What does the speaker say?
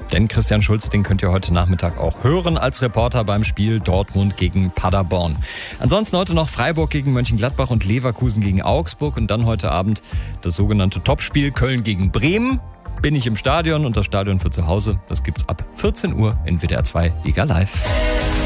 Denn Christian Schulz, den könnt ihr heute Nachmittag auch hören als Reporter beim Spiel Dortmund gegen Paderborn. Ansonsten heute noch Freiburg gegen Mönchengladbach und Leverkusen gegen Augsburg. Und dann heute Abend das sogenannte Topspiel Köln gegen Bremen. Bin ich im Stadion und das Stadion für zu Hause, das gibt's ab 14 Uhr in WDR 2 Liga Live.